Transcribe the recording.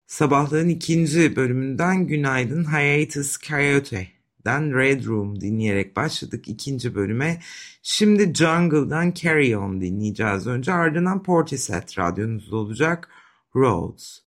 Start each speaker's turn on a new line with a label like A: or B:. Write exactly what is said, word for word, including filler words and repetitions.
A: Sabahlığın ikinci bölümünden günaydın. Hiatus Coyote'den Red Room dinleyerek başladık ikinci bölüme. Şimdi Jungle'dan Carry On dinleyeceğiz önce. Ardından Portishead radyonuzda olacak Roads.